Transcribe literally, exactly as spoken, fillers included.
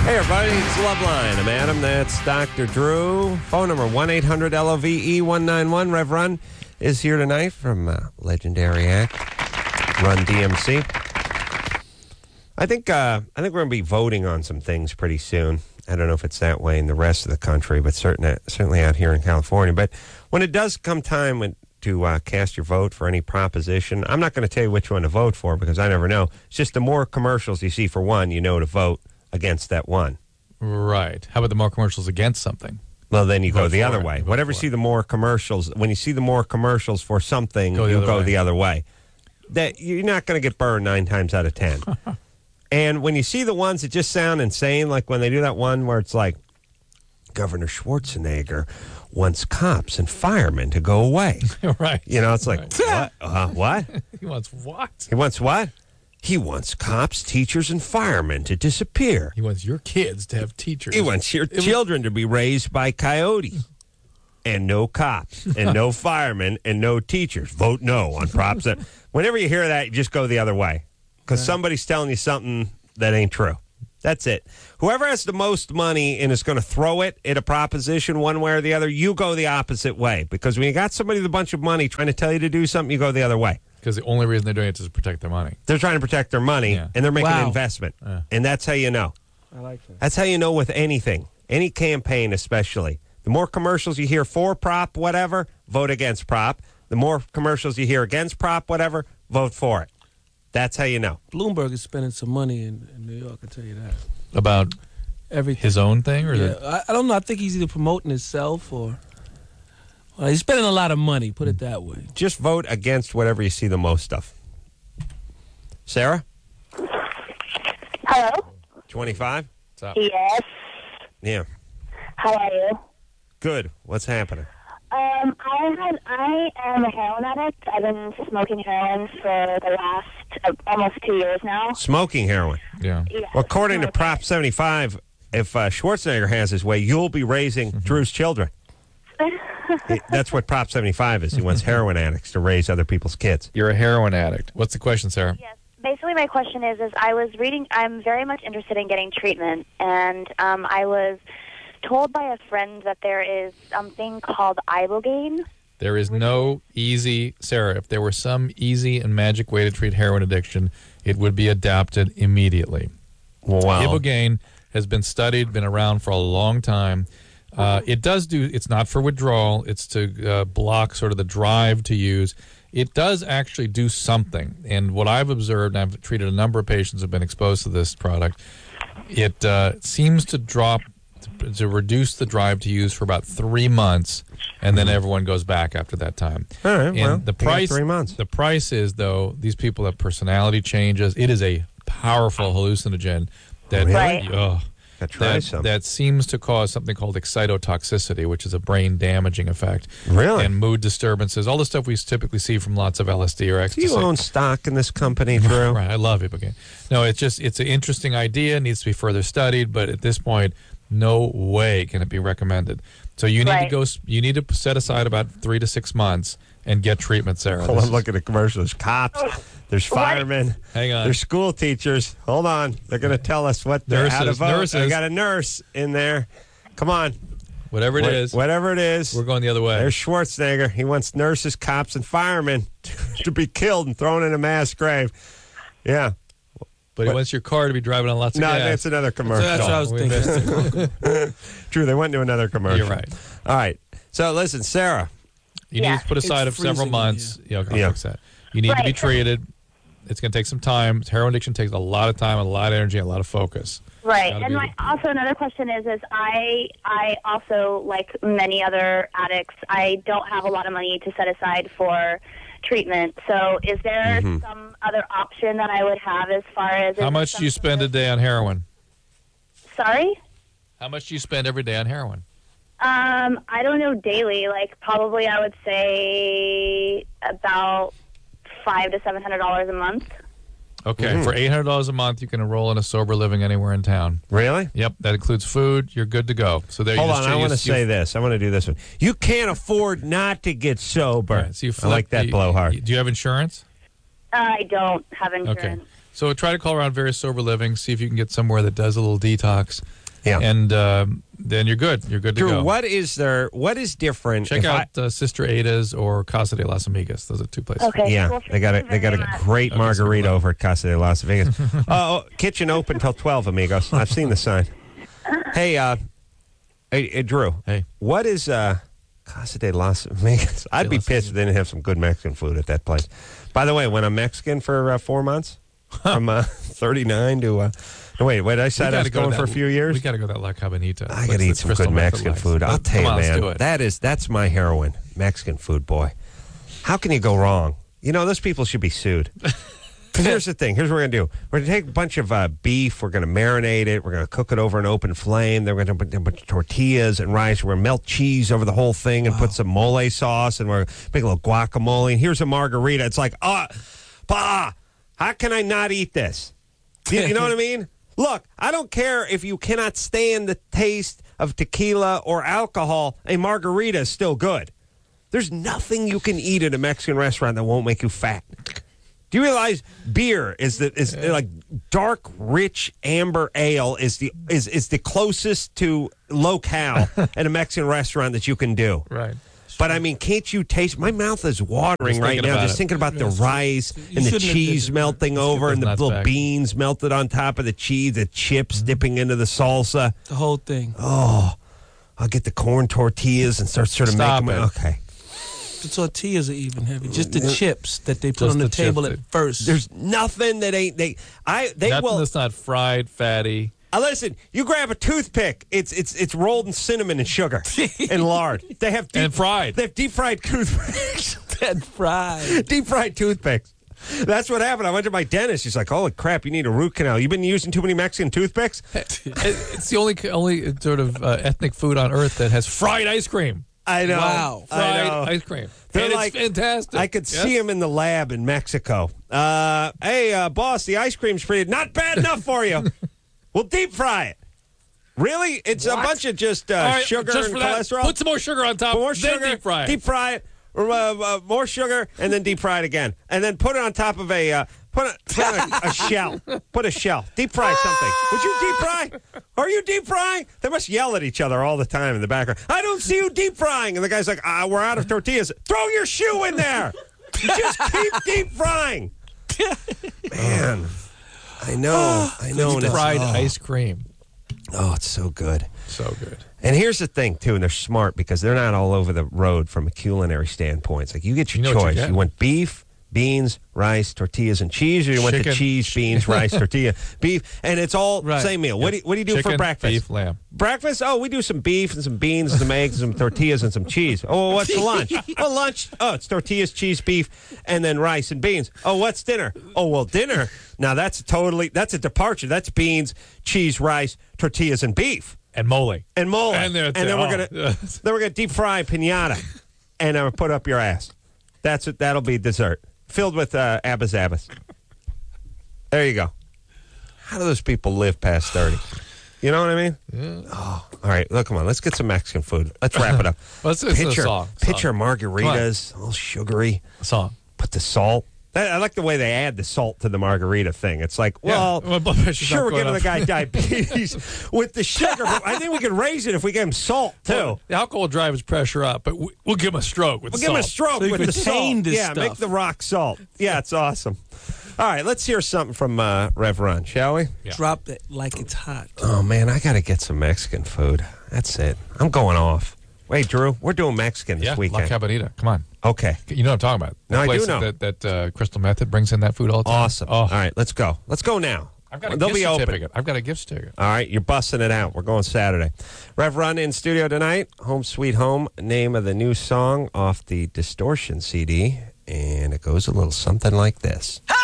Hey, everybody, it's Loveline. I'm Adam. That's Doctor Drew. Phone number one eight hundred L O V E one nine one. Rev Run is here tonight from uh, Legendary Act, Run D M C. I think uh, I think we're going to be voting on some things pretty soon. I don't know if it's that way in the rest of the country, but certain, certainly out here in California. But when it does come time when, to uh, cast your vote for any proposition, I'm not going to tell you which one to vote for because I never know. It's just the more commercials you see for one, you know to vote against that one. Right. How about the more commercials against something? Well, then you Vote go the for other it. way. Vote Whatever you for see it. the more commercials, when you see the more commercials for something, Go the you other go way. the other way. That you're not going to get burned nine times out of ten. And when you see the ones that just sound insane, like when they do that one where it's like, Governor Schwarzenegger wants cops and firemen to go away. Right. You know, it's like, Right. what? Uh, what? He wants what? He wants what? He wants cops, teachers, and firemen to disappear. He wants your kids to have teachers. He wants your was- children to be raised by coyotes. And no cops, and no firemen, and no teachers. Vote no on Prop seven. Whenever you hear that, you just go the other way. Because somebody's telling you something that ain't true. That's it. Whoever has the most money and is going to throw it at a proposition one way or the other, you go the opposite way. Because when you got somebody with a bunch of money trying to tell you to do something, you go the other way. Because the only reason they're doing it is to protect their money. They're trying to protect their money, Yeah. and they're making an Wow. investment. Yeah. And that's how you know. I like that. That's how you know with anything, any campaign especially. The more commercials you hear for prop whatever, vote against prop. The more commercials you hear against prop whatever, vote for it. That's how you know. Bloomberg is spending some money in, in New York, I tell you that. About Everything. his own thing? Or Yeah, the, I, I don't know. I think he's either promoting himself or... Well, he's spending a lot of money, put it that way. Just vote against whatever you see the most of. Sarah, Hello? twenty-five? what's up? Yes. Yeah. How are you? Good. What's happening? Um, I had I am a heroin addict. I've been smoking heroin for the last uh, almost two years now. Smoking heroin. Yeah. Yeah. Well, according to Prop seventy-five, if uh, Schwarzenegger has his way, you'll be raising Drew's children. It- That's what Prop seventy-five is. He wants heroin addicts to raise other people's kids. You're a heroin addict. What's the question, Sarah? Yes. Basically, my question is: is I was reading. I'm very much interested in getting treatment, and um, I was told by a friend that there is something called Ibogaine. There is no easy, Sarah, if there were some easy and magic way to treat heroin addiction, it would be adopted immediately. Wow. Ibogaine has been studied, been around for a long time. Uh, it does do, it's not for withdrawal, it's to uh, block sort of the drive to use. It does actually do something. And what I've observed, and I've treated a number of patients who have been exposed to this product, it uh, seems to drop, to, to reduce the drive to use for about three months, and then everyone goes back after that time. All right, And well, the you got price, three months. the price is, though, these people have personality changes. It is a powerful hallucinogen that, Really? Right. ugh, Gotta try that, some. that seems to cause something called excitotoxicity, which is a brain damaging effect. Really? And mood disturbances, all the stuff we typically see from lots of L S D or Do ecstasy. you own stock in this company, Drew? Right, I love Ibogaine. No, it's just, it's an interesting idea, needs to be further studied, but at this point, no way can it be recommended. So you need Right. to go, s- you need to set aside about three to six months and get treatment, Sarah. Hold This on, is- look at the commercial. There's cops. There's firemen. Hang on. There's school teachers. Hold on. They're going to tell us what they're how to Nurses, vote. nurses. I got a nurse in there. Come on. Whatever it What- is, Whatever it is. we're going the other way. There's Schwarzenegger. He wants nurses, cops, and firemen to be killed and thrown in a mass grave. Yeah. But he what- wants your car to be driving on lots of No, gas. that's another commercial. That's what I was We thinking. True, they went to another commercial. You're right. All right. So listen, Sarah. You Yeah. need to put aside of It's several freezing months. Yeah, I'll Yeah. fix that. You need to be Right. treated. It's going to take some time. Heroin addiction takes a lot of time, a lot of energy, a lot of focus. Right, Gotta and be- my, also another question is, is I I also, like many other addicts, I don't have a lot of money to set aside for treatment. So, is there Mm-hmm. some other option that I would have as far as How much do you spend a day on heroin? Sorry, How much do you spend every day on heroin? um, I don't know daily. Like probably, I would say about five to seven hundred dollars a month. Okay, Mhm. for eight hundred dollars a month, you can enroll in a sober living anywhere in town. Really? Yep, that includes food. You're good to go. So there Hold you on, just I you- want to you- say this. I want to do this one. You can't afford not to get sober. All right, so you I like flip- that you- blowhard. you- Do you have insurance? Uh, I don't have insurance. Okay. So try to call around various sober living, see if you can get somewhere that does a little detox. Yeah. And um, then you're good. You're good to Drew, go. what is there? What is different? Check if out uh, Sister Ada's or Casa de las Amigas. Those are two places. Okay. I, yeah, Well, they got a thank you they got a very much. great Okay, margarita so- over at Casa de Las Vegas. Oh, kitchen open till twelve, amigos. I've seen the sign. Hey, uh, hey, hey, Drew. Hey. What is uh, Casa de Las Vegas? I'd be Las pissed if they didn't have some good Mexican food at that place. By the way, when I'm Mexican for uh, four months, from uh, thirty-nine to uh, no, wait, wait, I said I was going for a few years. We got to go to that La Cabanita. I got to eat some good Mexican food. I'll tell you, on, let's do man, it. that is that's my heroin. Mexican food, boy. How can you go wrong? You know, those people should be sued. Because here's the thing. Here's what we're going to do. We're going to take a bunch of uh, beef. We're going to marinate it. We're going to cook it over an open flame. Then we're going to put a bunch of tortillas and rice. We're going to melt cheese over the whole thing and Wow. put some mole sauce. And we're going to make a little guacamole. And here's a margarita. It's like, ah, pa, how can I not eat this? You, you know what I mean? Look, I don't care if you cannot stand the taste of tequila or alcohol. A margarita is still good. There's nothing you can eat at a Mexican restaurant that won't make you fat. Do you realize beer is the is like dark, rich amber ale is the is is the closest to low cal at a Mexican restaurant that you can do. Right. But I mean, can't you taste? My mouth is watering Just right thinking now about just it. thinking about the Yes. rice You and the shouldn't have cheese did it. melting over those and the nuts little back. beans melted on top of the cheese, the chips Mm-hmm. dipping into the salsa. The whole thing. Oh, I'll get the corn tortillas and start sort of Stop making it. them. Okay. The tortillas are even heavy. Just the chips that they put Just on the, the table chips at that- first. There's nothing that ain't they. I they Nothing will. that's not fried, fatty. Uh, listen, you grab a toothpick. It's it's it's rolled in cinnamon and sugar and lard. They have deep, And fried. They have deep fried toothpicks. that fried. Deep fried toothpicks. That's what happened. I went to my dentist. He's like, "Holy crap, you need a root canal. You've been using too many Mexican toothpicks." It's the only only sort of uh, ethnic food on earth that has fried ice cream. I know. Wow. I Fried know. ice cream. They're and like- it's fantastic. I could Yes? see him in the lab in Mexico. Uh, hey, uh, boss, the ice cream's pretty not bad enough for you. We'll deep fry it. Really? It's a What? bunch of just uh, All right, sugar just and for that, cholesterol. Put some more sugar on top. More then sugar, deep fry it. Deep fry it. Or, uh, uh, more sugar, and then deep fry it again, and then put it on top of a uh, put, a, put a, a shell. Put a shell. Deep fry something. Would you deep fry? Are you deep frying? They must yell at each other all the time in the background. I don't see you deep frying, and the guy's like, ah, "We're out of tortillas. Throw your shoe in there. Just keep deep frying." Man, I know, I know. and it's- fried oh, ice cream. Oh, it's so good. So good. And here's the thing, too, and they're smart because they're not all over the road from a culinary standpoint. It's like you get your You know what you choice. get. You want beef, beans, rice, tortillas, and cheese, or you want the Chicken. cheese, beans, rice, tortilla, beef, and it's all Right. same meal. What do you, what do you do Chicken, for breakfast? beef, lamb. Breakfast? Oh, we do some beef and some beans and some eggs and some tortillas and some cheese. Oh, what's for lunch? Oh, lunch. Oh, it's tortillas, cheese, beef, and then rice and beans. Oh, what's dinner? Oh, well, dinner. Now that's totally that's a departure. That's beans, cheese, rice, tortillas, and beef. And mole. And mole. And And, there- then we're oh. gonna then we're gonna deep fry pinata and uh, put up your ass. That's it. That'll be dessert filled with uh, abba zabbas. There you go. How do those people live past thirty? You know what I mean? Yeah. Oh, all right. Look, come on. Let's get some Mexican food. Let's wrap it up. Let's- it's a Pitcher, song, pitcher song. margaritas, all sugary. Song. Put the salt. That, I like the way they add the salt to the margarita thing. It's like, well, Yeah. Well, blood pressure's sure, not we're going giving the up. guy diabetes with the sugar, but I think we could raise it if we gave him salt too. Well, the alcohol will drive his pressure up, but we, we'll give him a stroke with We'll the give him a salt. stroke So you with could the tame salt. this yeah, make stuff. the rock salt. Yeah, it's awesome. All right, let's hear something from uh, Rev Run, shall we? Yeah. Drop it like it's hot. Oh man, I got to get some Mexican food. That's it. I'm going off. Wait, Drew, we're doing Mexican this Yeah, La weekend. Cabanita. Come on. Okay, You know what I'm talking about. No, That I do place know. That, that uh, Crystal Method brings in that food all the time. awesome. Oh, All right, let's go. Let's go now. I've got a They'll gift be open. certificate. I've got a gift certificate. All right, you're busting it out. We're going Saturday. Rev Run in studio tonight. Home Sweet Home, name of the new song off the Distortion C D. And it goes a little something like this. Hey!